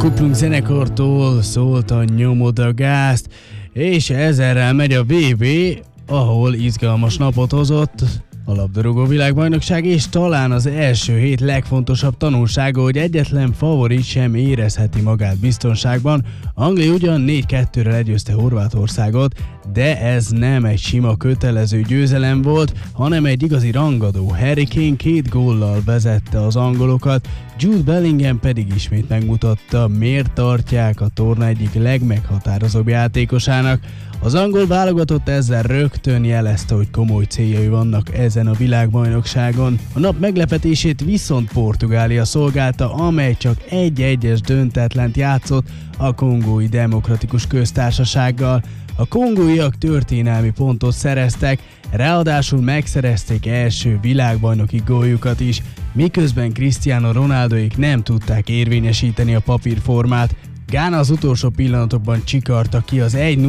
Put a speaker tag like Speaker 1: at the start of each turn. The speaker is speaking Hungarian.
Speaker 1: Kuplung zenekartól szólt a Nyomod a gázt, és ezerrel megy a VB, ahol izgalmas napot hozott a labdarúgó világbajnokság, és talán az első hét legfontosabb tanulsága, hogy egyetlen favorit sem érezheti magát biztonságban. Anglia ugyan 4-2-re legyőzte Horvátországot, de ez nem egy sima kötelező győzelem volt, hanem egy igazi rangadó. Harry Kane 2 góllal vezette az angolokat, Jude Bellingham pedig ismét megmutatta, miért tartják a torna egyik legmeghatározóbb játékosának. Az angol válogatott ezzel rögtön jelezte, hogy komoly céljai vannak ezen a világbajnokságon. A nap meglepetését viszont Portugália szolgálta, amely csak 1-1-es döntetlent játszott a Kongói Demokratikus Köztársasággal. A kongóiak történelmi pontot szereztek, ráadásul megszerezték első világbajnoki góljukat is, miközben Cristiano Ronaldoék nem tudták érvényesíteni a papírformát. Gána az utolsó pillanatokban csikarta ki az 1-0